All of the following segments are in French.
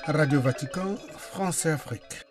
Radio Vatican, France et Afrique.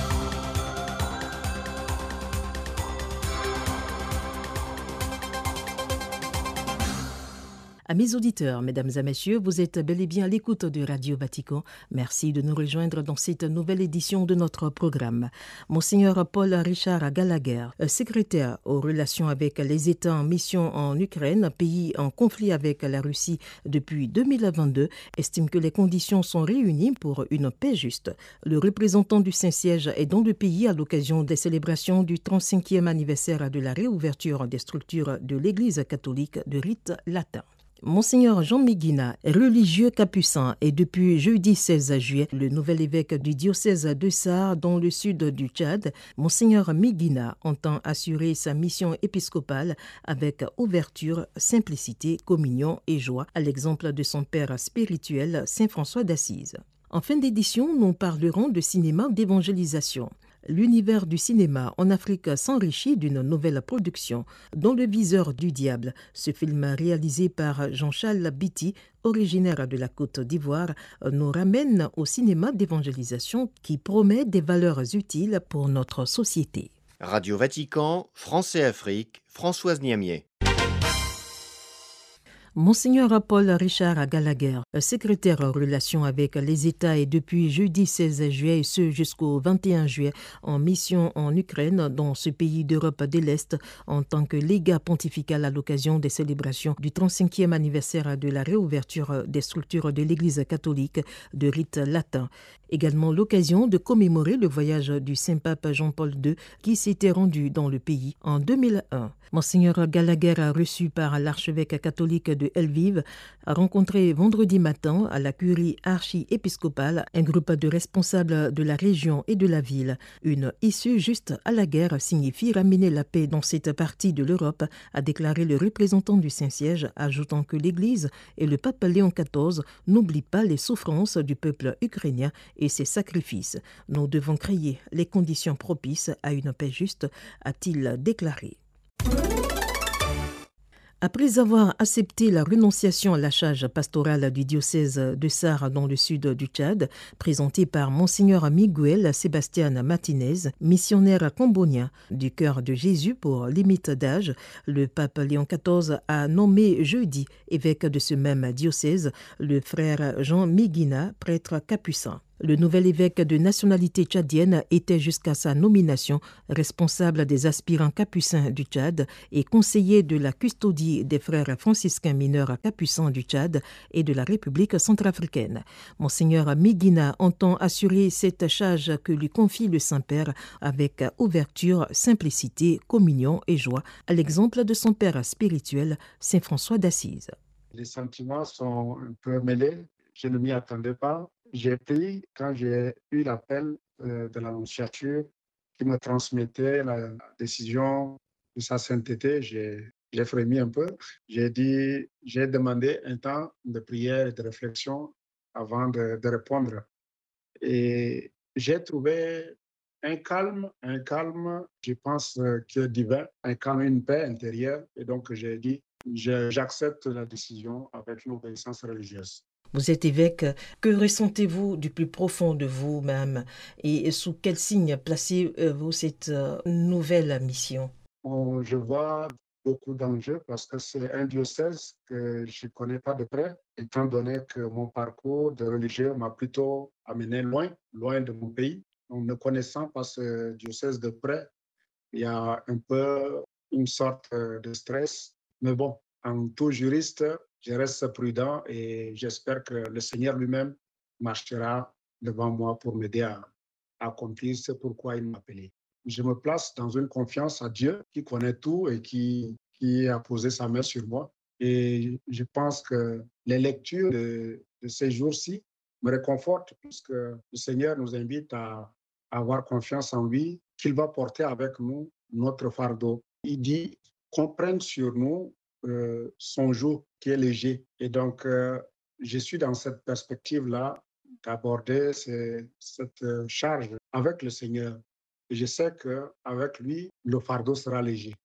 Amis auditeurs, mesdames et messieurs, vous êtes bel et bien à l'écoute de Radio Vatican. Merci de nous rejoindre dans cette nouvelle édition de notre programme. Monseigneur Paul Richard Gallagher, secrétaire aux relations avec les États en mission en Ukraine, pays en conflit avec la Russie depuis 2022, estime que les conditions sont réunies pour une paix juste. Le représentant du Saint-Siège est dans le pays à l'occasion des célébrations du 35e anniversaire de la réouverture des structures de l'Église catholique de rite latin. Monseigneur Jean Méguina, religieux capucin, et depuis jeudi 16 juillet, le nouvel évêque du diocèse de Sarre dans le sud du Tchad. Monseigneur Méguina entend assurer sa mission épiscopale avec ouverture, simplicité, communion et joie, à l'exemple de son père spirituel, Saint François d'Assise. En fin d'édition, nous parlerons de cinéma d'évangélisation. L'univers du cinéma en Afrique s'enrichit d'une nouvelle production, Dans le viseur du diable. Ce film réalisé par Jean-Charles Biti, originaire de la Côte d'Ivoire, nous ramène au cinéma d'évangélisation qui promet des valeurs utiles pour notre société. Radio Vatican, France et Afrique, Françoise Niamier. Monseigneur Paul Richard Gallagher, secrétaire en relation avec les États et depuis jeudi 16 juillet et ce jusqu'au 21 juillet en mission en Ukraine dans ce pays d'Europe de l'Est en tant que légat pontifical à l'occasion des célébrations du 35e anniversaire de la réouverture des structures de l'Église catholique de rite latin. Également l'occasion de commémorer le voyage du Saint-Pape Jean-Paul II qui s'était rendu dans le pays en 2001. Monseigneur Gallagher, reçu par l'archevêque catholique de Lviv, a rencontré vendredi matin à la curie archi-épiscopale un groupe de responsables de la région et de la ville. Une issue juste à la guerre signifie ramener la paix dans cette partie de l'Europe, a déclaré le représentant du Saint-Siège, ajoutant que l'Église et le pape Léon XIV n'oublient pas les souffrances du peuple ukrainien et ses sacrifices. Nous devons créer les conditions propices à une paix juste, a-t-il déclaré. Après avoir accepté la renonciation à la charge pastorale du diocèse de Sarre dans le sud du Tchad, présentée par Monseigneur Miguel Sébastien Martinez, missionnaire cambodgien du Cœur de Jésus pour limite d'âge, le pape Léon XIV a nommé jeudi évêque de ce même diocèse le frère Jean Méguina, prêtre capucin. Le nouvel évêque de nationalité tchadienne était jusqu'à sa nomination responsable des aspirants capucins du Tchad et conseiller de la custodie des frères franciscains mineurs capucins du Tchad et de la République centrafricaine. Monseigneur Méguina entend assurer cette charge que lui confie le Saint-Père avec ouverture, simplicité, communion et joie, à l'exemple de son père spirituel, Saint François d'Assise. Les sentiments sont un peu mêlés. Je ne m'y attendais pas. J'ai pris, quand j'ai eu l'appel de l'annonciature qui me transmettait la décision de sa sainteté, j'ai frémi un peu. J'ai demandé un temps de prière et de réflexion avant de répondre. Et j'ai trouvé un calme, je pense, qui est divin, un calme, une paix intérieure. Et donc, j'ai dit, j'accepte la décision avec une obéissance religieuse. Vous êtes évêque, que ressentez-vous du plus profond de vous-même et sous quel signe placez-vous cette nouvelle mission? Je vois beaucoup d'enjeux parce que c'est un diocèse que je ne connais pas de près, étant donné que mon parcours de religieux m'a plutôt amené loin de mon pays. En ne connaissant pas ce diocèse de près, il y a un peu une sorte de stress. Mais bon, en tout juriste, je reste prudent et j'espère que le Seigneur lui-même marchera devant moi pour m'aider à accomplir ce pourquoi il m'a appelé. Je me place dans une confiance à Dieu qui connaît tout et qui a posé sa main sur moi. Et je pense que les lectures de ces jours-ci me réconfortent puisque le Seigneur nous invite à avoir confiance en lui, qu'il va porter avec nous notre fardeau. Il dit qu'on prenne sur nous son joug qui est léger. Et donc, je suis dans cette perspective-là d'aborder cette charge avec le Seigneur. Et je sais qu'avec lui, le fardeau sera léger.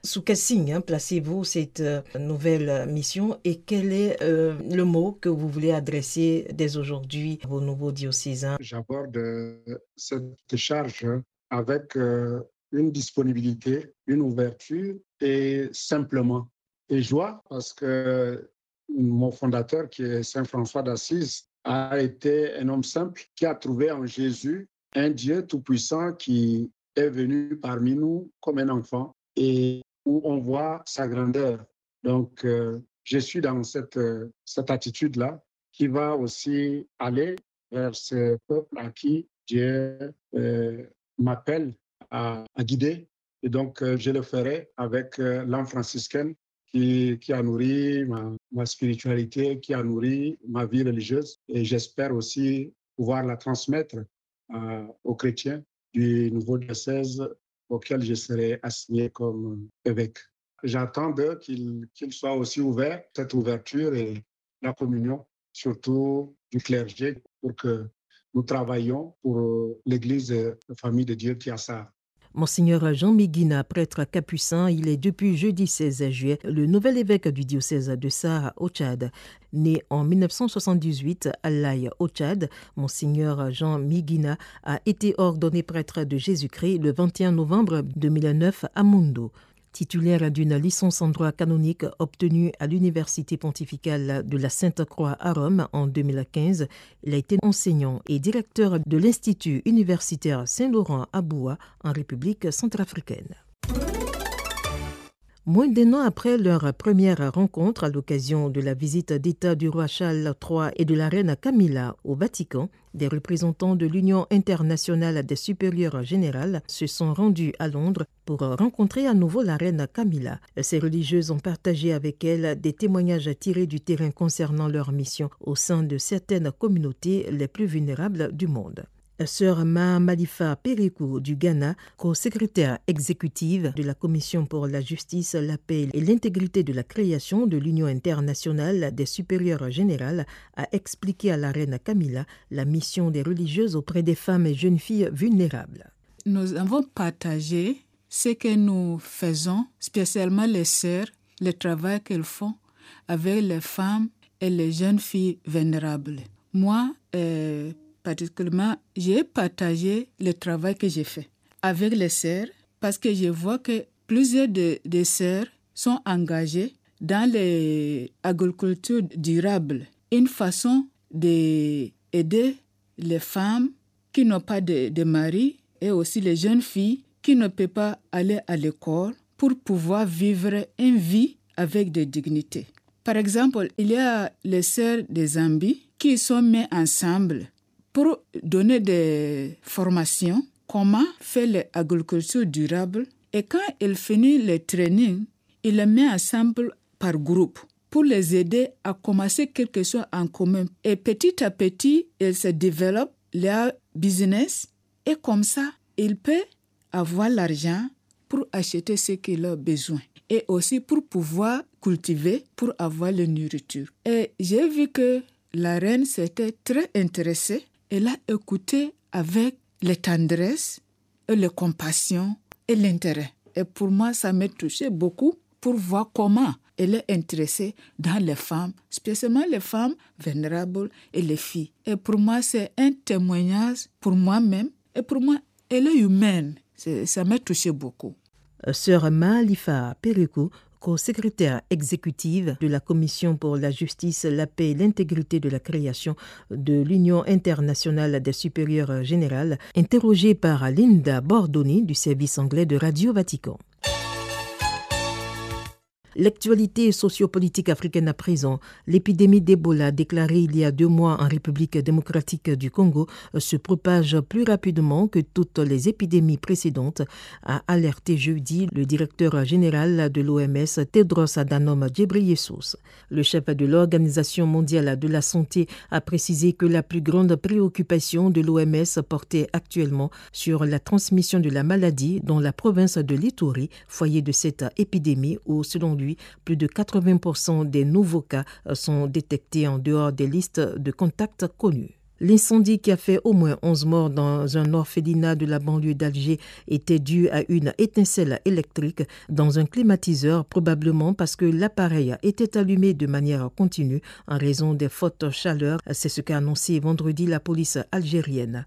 Sous quel signe placez-vous cette nouvelle mission et quel est le mot que vous voulez adresser dès aujourd'hui à vos nouveaux diocésains? J'aborde cette charge avec une disponibilité, une ouverture et simplement. Et joie parce que mon fondateur, qui est Saint François d'Assise, a été un homme simple qui a trouvé en Jésus un Dieu tout-puissant qui est venu parmi nous comme un enfant et où on voit sa grandeur. Donc, je suis dans cette attitude-là qui va aussi aller vers ce peuple à qui Dieu m'appelle à guider. Et donc, je le ferai avec l'âme franciscaine qui a nourri ma spiritualité, qui a nourri ma vie religieuse. Et j'espère aussi pouvoir la transmettre aux chrétiens du nouveau diocèse auquel je serai assigné comme évêque. J'attends d'eux qu'ils soient aussi ouverts, cette ouverture et la communion, surtout du clergé, pour que nous travaillions pour l'Église de famille de Dieu qui a ça. Monseigneur Jean Miguina, prêtre capucin, il est depuis jeudi 16 juillet le nouvel évêque du diocèse de Sarre au Tchad. Né en 1978 à Laye au Tchad, Monseigneur Jean Miguina a été ordonné prêtre de Jésus-Christ le 21 novembre 2009 à Mundo. Titulaire d'une licence en droit canonique obtenue à l'Université pontificale de la Sainte-Croix à Rome en 2015, il a été enseignant et directeur de l'Institut universitaire Saint-Laurent à Boua en République centrafricaine. Moins d'un an après leur première rencontre à l'occasion de la visite d'État du roi Charles III et de la reine Camilla au Vatican, des représentants de l'Union internationale des supérieures générales se sont rendus à Londres pour rencontrer à nouveau la reine Camilla. Ces religieuses ont partagé avec elle des témoignages tirés du terrain concernant leur mission au sein de certaines communautés les plus vulnérables du monde. Sœur Malifa Perikou du Ghana, co-secrétaire exécutive de la Commission pour la justice, la paix et l'intégrité de la création de l'Union internationale des supérieures générales, a expliqué à la reine Camilla la mission des religieuses auprès des femmes et jeunes filles vulnérables. Nous avons partagé ce que nous faisons, spécialement les sœurs, le travail qu'elles font avec les femmes et les jeunes filles vulnérables. Moi, particulièrement, j'ai partagé le travail que j'ai fait avec les sœurs parce que je vois que plusieurs des sœurs sont engagées dans l'agriculture durable. Une façon d'aider les femmes qui n'ont pas de mari et aussi les jeunes filles qui ne peuvent pas aller à l'école pour pouvoir vivre une vie avec de dignité. Par exemple, il y a les sœurs de Zambie qui sont mises ensemble pour donner des formations, comment faire l'agriculture durable. Et quand ils finissent le training, ils les mettent ensemble par groupe pour les aider à commencer quelque chose en commun. Et petit à petit, ils se développent leur business et comme ça, ils peuvent avoir l'argent pour acheter ce qu'ils ont besoin. Et aussi pour pouvoir cultiver, pour avoir la nourriture. Et j'ai vu que la reine s'était très intéressée. Elle a écouté avec la tendresse, et la compassion et l'intérêt. Et pour moi, ça m'a touché beaucoup pour voir comment elle est intéressée dans les femmes, spécialement les femmes vulnérables et les filles. Et pour moi, c'est un témoignage pour moi-même. Et pour moi, elle est humaine. Ça m'a touché beaucoup. Sœur Malifa Perikou, co-secrétaire exécutive de la Commission pour la justice, la paix et l'intégrité de la création de l'Union internationale des supérieures générales, interrogée par Linda Bordoni du service anglais de Radio Vatican. L'actualité sociopolitique africaine à présent, l'épidémie d'Ebola déclarée il y a 2 mois en République démocratique du Congo se propage plus rapidement que toutes les épidémies précédentes, a alerté jeudi le directeur général de l'OMS, Tedros Adhanom Ghebreyesus. Le chef de l'Organisation mondiale de la santé a précisé que la plus grande préoccupation de l'OMS portait actuellement sur la transmission de la maladie dans la province de l'Ituri, foyer de cette épidémie où, selon lui, plus de 80% des nouveaux cas sont détectés en dehors des listes de contacts connus. L'incendie qui a fait au moins 11 morts dans un orphelinat de la banlieue d'Alger était dû à une étincelle électrique dans un climatiseur, probablement parce que l'appareil était allumé de manière continue en raison des fortes chaleurs. C'est ce qu'a annoncé vendredi la police algérienne.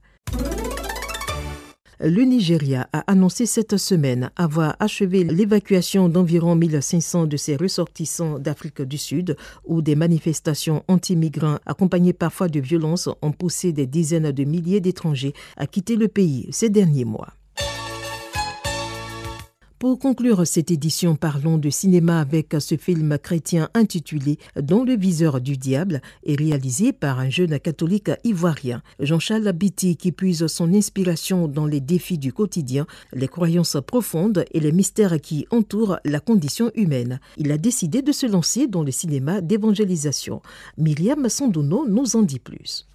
Le Nigeria a annoncé cette semaine avoir achevé l'évacuation d'environ 1500 de ses ressortissants d'Afrique du Sud, où des manifestations anti-migrants accompagnées parfois de violences ont poussé des dizaines de milliers d'étrangers à quitter le pays ces derniers mois. Pour conclure cette édition, parlons de cinéma avec ce film chrétien intitulé « Dans le viseur du diable » et réalisé par un jeune catholique ivoirien, Jean-Charles Biti, qui puise son inspiration dans les défis du quotidien, les croyances profondes et les mystères qui entourent la condition humaine. Il a décidé de se lancer dans le cinéma d'évangélisation. Myriam Sandouno nous en dit plus.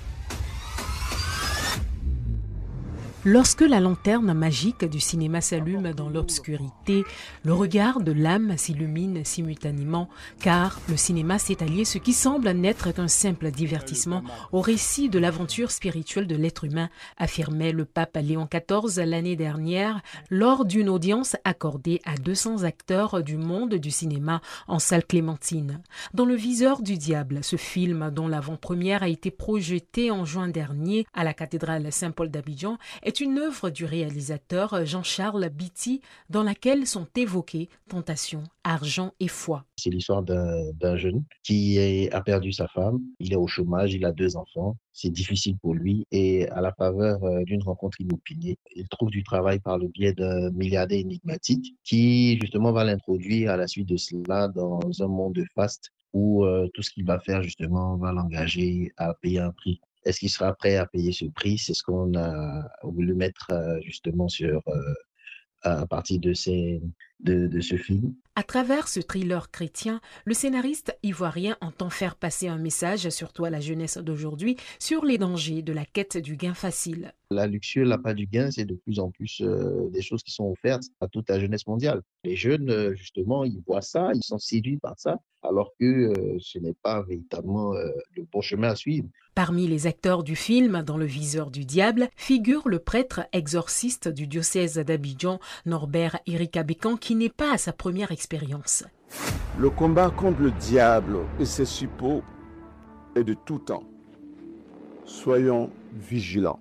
Lorsque la lanterne magique du cinéma s'allume dans l'obscurité, le regard de l'âme s'illumine simultanément, car le cinéma s'est allié ce qui semble n'être qu'un simple divertissement au récit de l'aventure spirituelle de l'être humain, affirmait le pape Léon XIV l'année dernière lors d'une audience accordée à 200 acteurs du monde du cinéma en salle Clémentine. Dans le viseur du diable, ce film dont l'avant-première a été projetée en juin dernier à la cathédrale Saint-Paul d'Abidjan est une œuvre du réalisateur Jean-Charles Biti dans laquelle sont évoquées tentation, argent et foi. C'est l'histoire d'un jeune qui a perdu sa femme, il est au chômage, il a 2 enfants, c'est difficile pour lui et à la faveur d'une rencontre inopinée, il trouve du travail par le biais d'un milliardaire énigmatique qui justement va l'introduire à la suite de cela dans un monde de faste où tout ce qu'il va faire justement va l'engager à payer un prix. Est-ce qu'il sera prêt à payer ce prix? C'est ce qu'on a voulu mettre justement à partir de ce film. À travers ce thriller chrétien, le scénariste ivoirien entend faire passer un message, surtout à la jeunesse d'aujourd'hui, sur les dangers de la quête du gain facile. La luxure, l'appât du gain, c'est de plus en plus des choses qui sont offertes à toute la jeunesse mondiale. Les jeunes, justement, ils voient ça, ils sont séduits par ça, alors que ce n'est pas véritablement le bon chemin à suivre. Parmi les acteurs du film, dans le viseur du diable, figure le prêtre exorciste du diocèse d'Abidjan, Norbert Erika-Bécan, qui n'est pas à sa première expérience. Le combat contre le diable et ses suppôts est de tout temps. Soyons vigilants.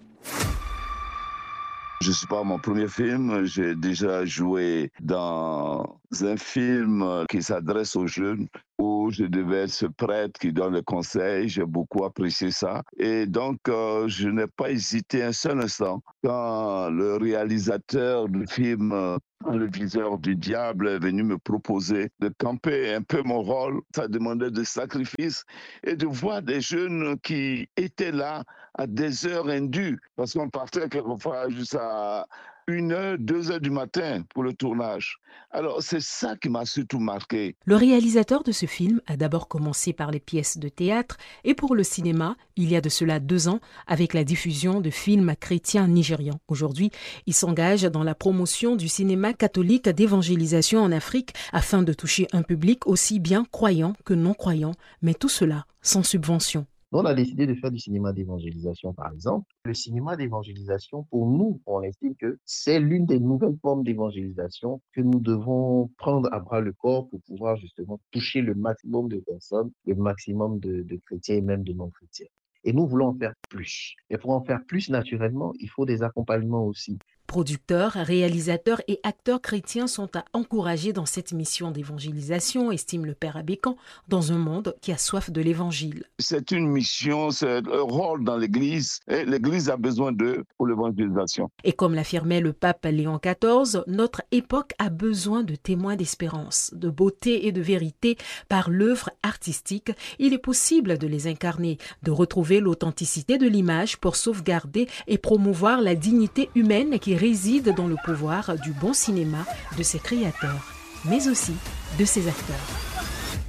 Je ne suis pas mon premier film, j'ai déjà joué dans un film qui s'adresse aux jeunes où je devais être ce prêtre qui donne le conseil, j'ai beaucoup apprécié ça. Et donc, je n'ai pas hésité un seul instant quand le réalisateur du film Le viseur du diable est venu me proposer de camper un peu mon rôle. Ça demandait des sacrifices et de voir des jeunes qui étaient là à des heures indues, parce qu'on partait quelquefois jusqu'à 1h, 2h du matin pour le tournage. Alors, c'est ça qui m'a surtout marqué. Le réalisateur de ce film a d'abord commencé par les pièces de théâtre et pour le cinéma, il y a de cela 2 ans, avec la diffusion de films chrétiens nigérians. Aujourd'hui, il s'engage dans la promotion du cinéma catholique d'évangélisation en Afrique afin de toucher un public aussi bien croyant que non croyant, mais tout cela sans subvention. On a décidé de faire du cinéma d'évangélisation, par exemple. Le cinéma d'évangélisation, pour nous, on estime que c'est l'une des nouvelles formes d'évangélisation que nous devons prendre à bras le corps pour pouvoir justement toucher le maximum de personnes, le maximum de chrétiens et même de non-chrétiens. Et nous voulons en faire plus. Et pour en faire plus, naturellement, il faut des accompagnements aussi. Producteurs, réalisateurs et acteurs chrétiens sont à encourager dans cette mission d'évangélisation, estime le père Abécan, dans un monde qui a soif de l'évangile. C'est une mission, c'est un rôle dans l'Église et l'Église a besoin d'eux pour l'évangélisation. Et comme l'affirmait le pape Léon XIV, notre époque a besoin de témoins d'espérance, de beauté et de vérité par l'œuvre artistique. Il est possible de les incarner, de retrouver l'authenticité de l'image pour sauvegarder et promouvoir la dignité humaine qui réside dans le pouvoir du bon cinéma de ses créateurs, mais aussi de ses acteurs.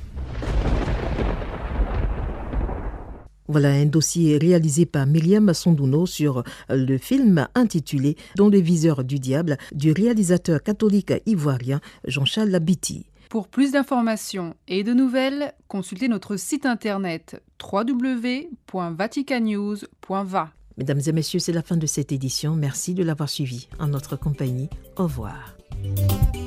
Voilà un dossier réalisé par Myriam Sandouno sur le film intitulé « Dans le viseur du diable » du réalisateur catholique ivoirien Jean-Charles Biti. Pour plus d'informations et de nouvelles, consultez notre site internet www.vaticannews.va. Mesdames et messieurs, c'est la fin de cette édition. Merci de l'avoir suivi en notre compagnie. Au revoir.